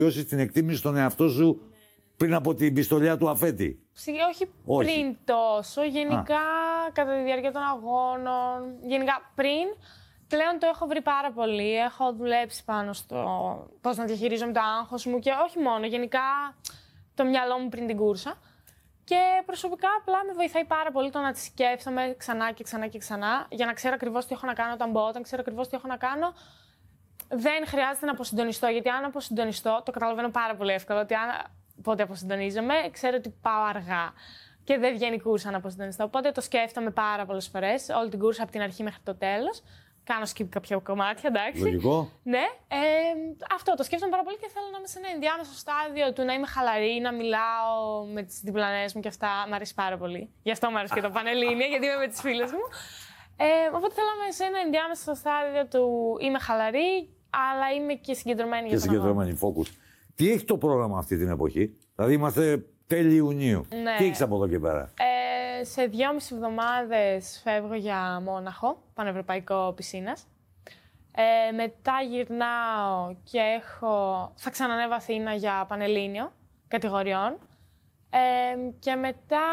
βιώσεις την εκτίμηση στον εαυτό σου πριν από την πιστολιά του αφέτη. Όχι πριν τόσο, γενικά κατά τη διάρκεια των αγώνων, γενικά πριν, πλέον το έχω βρει πάρα πολύ. Έχω δουλέψει πάνω στο πώς να διαχειρίζομαι το άγχος μου και όχι μόνο, γενικά το μυαλό μου πριν την κούρσα. Και προσωπικά απλά με βοηθάει πάρα πολύ το να τη σκέφτομαι ξανά και ξανά και ξανά, για να ξέρω ακριβώς τι έχω να κάνω όταν μπω. Όταν ξέρω ακριβώς τι έχω να κάνω, δεν χρειάζεται να αποσυντονιστώ. Γιατί αν αποσυντονιστώ, το καταλαβαίνω πάρα πολύ εύκολα ότι πότε αποσυντονίζομαι, ξέρω ότι πάω αργά και δεν βγαίνει κούρσα να αποσυντονιστώ. Οπότε το σκέφτομαι πάρα πολλές φορές, όλη την κούρσα από την αρχή μέχρι το τέλος. Κάνω skip κάποια κομμάτια, εντάξει. Λογικό. Ναι. Αυτό το σκέφτομαι πάρα πολύ και θέλω να είμαι σε ένα ενδιάμεσο στάδιο του να είμαι χαλαρή, να μιλάω με τις διπλανές μου και αυτά. Μ' αρέσει πάρα πολύ. Γι' αυτό μου αρέσει και το Πανελλήνια, γιατί είμαι με τις φίλες μου. Οπότε θέλω να είμαι σε ένα ενδιάμεσο στάδιο του είμαι χαλαρή, αλλά είμαι και συγκεντρωμένη. Και συγκεντρωμένη, focus. Τι έχει το πρόγραμμα αυτή την εποχή? Δηλαδή είμαστε τέλη Ιουνίου. Ναι. Τι έχεις από εδώ και πέρα? Σε 2,5 εβδομάδες φεύγω για Μόναχο, πανευρωπαϊκό πισίνας. Μετά γυρνάω και θα ξανανεύω Αθήνα για Πανελλήνιο κατηγοριών. Και μετά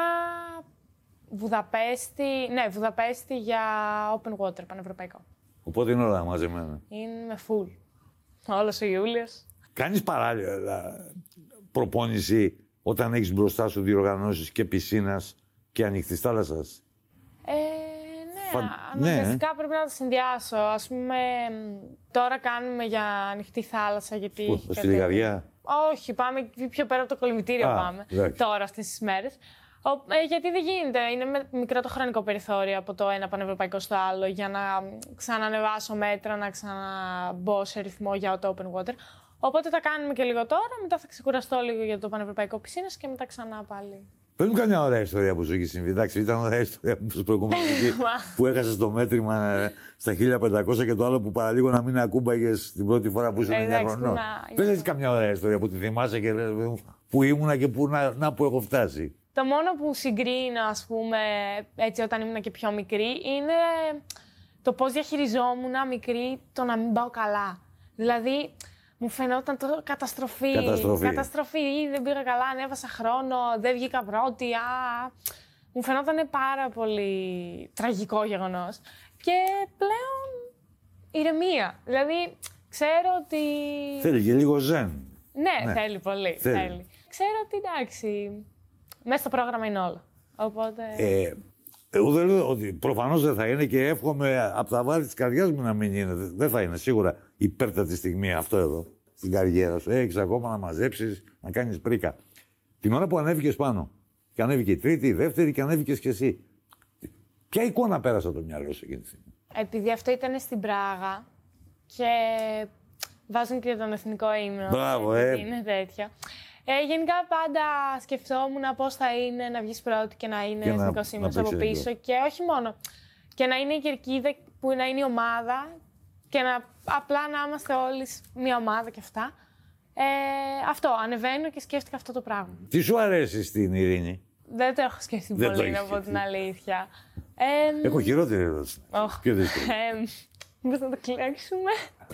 Βουδαπέστη για Open Water, πανευρωπαϊκό. Οπότε είναι όλα μαζεμένα. Είναι full. Όλος ο Ιούλιος. Κάνεις παράλληλα προπόνηση όταν έχεις μπροστά σου διοργανώσεις και πισίνας και ανοιχτής θάλασσας? Ναι, αναγκαστικά πρέπει να τα συνδυάσω. Ας πούμε, τώρα κάνουμε για ανοιχτή θάλασσα, γιατί... Στη Λιγαδιά? Όχι, πάμε πιο πέρα από το κολυμβητήριο πάμε. Τώρα, αυτές τις μέρες. Γιατί δεν γίνεται. Είναι μικρό το χρονικό περιθώριο από το ένα πανευρωπαϊκό στο άλλο για να ξανανεβάσω μέτρα, να ξαναμπω σε ρυθμό για το open water. Οπότε τα κάνουμε και λίγο τώρα, μετά θα ξεκουραστώ λίγο για το πανευρωπαϊκό πισίνας και μετά ξανά πάλι. Πες μου καμιά ωραία ιστορία που σου έχει συμβεί. Εντάξει, ήταν ωραία ιστορία που προηγούμενη που έχασες το μέτρημα στα 1500 και το άλλο που παραλίγο να μην ακούμπαγες την πρώτη φορά που ήσουν 9 χρονών. Πες καμιά ωραία ιστορία που τη θυμάσαι και που ήμουνα και που έχω φτάσει. Το μόνο που συγκρίνω, ας πούμε, έτσι όταν ήμουν και πιο μικρή, είναι το πώς διαχειριζόμουν μικρή το να μην πάω καλά. Δηλαδή, μου φαινόταν το καταστροφή. Καταστροφή, δεν πήγα καλά, ανέβασα χρόνο, δεν βγήκα πρώτη. Μου φαινόταν πάρα πολύ τραγικό γεγονός. Και πλέον ηρεμία. Δηλαδή, ξέρω ότι... Θέλει και λίγο ζεν. Ναι, θέλει πολύ. Θέλει. Ξέρω ότι εντάξει, μέσα στο πρόγραμμα είναι όλα. Οπότε... Εγώ δεν λέω ότι προφανώς δεν θα είναι και εύχομαι από τα βάθη της καρδιάς μου να μην είναι. Δεν θα είναι σίγουρα υπέρτατη στιγμή αυτό εδώ στην καριέρα σου. Έχεις ακόμα να μαζέψεις, να κάνεις πρίκα. Την ώρα που ανέβηκες πάνω, και ανέβηκε η τρίτη, η δεύτερη και ανέβηκες κι εσύ. Ποια εικόνα πέρασε από το μυαλό σου εκείνη τη στιγμή? Επειδή αυτό ήταν στην Πράγα και βάζουν και τον εθνικό ύμνο. Μπράβο, είναι τέτοια. Γενικά πάντα σκεφτόμουν πώς θα είναι να βγεις πρώτη και να είναι εθνικός ύμνος από πίσω. Και όχι μόνο. Και να είναι η κερκίδα που να είναι η ομάδα και απλά να είμαστε όλοι μια ομάδα και αυτά. Αυτό, ανεβαίνω και σκέφτηκα αυτό το πράγμα. Τι σου αρέσει στην Ειρήνη? Δεν το έχω σκεφτεί πολύ, να πω την αλήθεια. Έχω χειρότερη ερώτηση. Πιο δύσκολη. Μήπως να το κλέξουμε.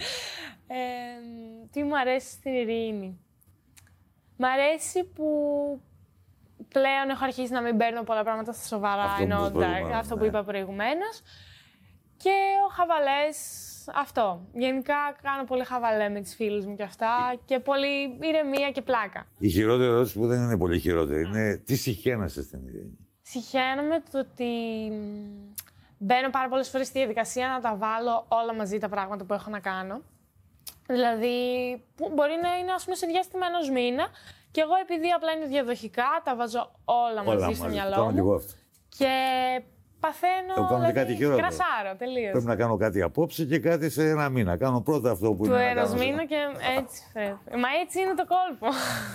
Τι μου αρέσει στην Ειρήνη? Μ' αρέσει που πλέον έχω αρχίσει να μην παίρνω πολλά πράγματα στα σοβαρά, αυτό που είπα προηγουμένως. Και ο χαβαλές, αυτό. Γενικά κάνω πολύ χαβαλέ με τις φίλες μου και αυτά και πολύ ηρεμία και πλάκα. Η χειρότερη ερώτηση που δεν είναι πολύ χειρότερη είναι τι συχαίνεσαι στην Ειρήνη? Συχαίνομαι το ότι μπαίνω πάρα πολλές φορές στη διαδικασία να τα βάλω όλα μαζί τα πράγματα που έχω να κάνω. Δηλαδή, που μπορεί να είναι, ας πούμε, σε διάστημα ενός μήνα και εγώ επειδή απλά είναι διαδοχικά, τα βάζω όλα μαζί στο μυαλό μου. Και παθαίνω, δηλαδή, κρασάρω τελείως. Πρέπει να κάνω κάτι απόψε και κάτι σε ένα μήνα. Κάνω πρώτα αυτό που είναι. Του ένας μήνα και έτσι φεύγει. Μα έτσι είναι το κόλπο.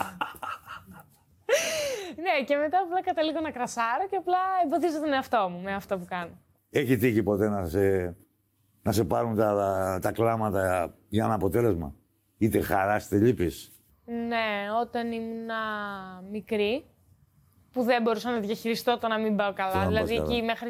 Ναι, και μετά απλά καταλήγω να κρασάρω και απλά εμποδίζω τον εαυτό μου με αυτό που κάνω. Έχει τύχει ποτέ να σε πάρουν τα κλάματα για ένα αποτέλεσμα? Είτε χαράς είτε λύπης? Ναι, όταν ήμουν μικρή, που δεν μπορούσα να διαχειριστώ το να μην πάω καλά. Δηλαδή εκεί μέχρι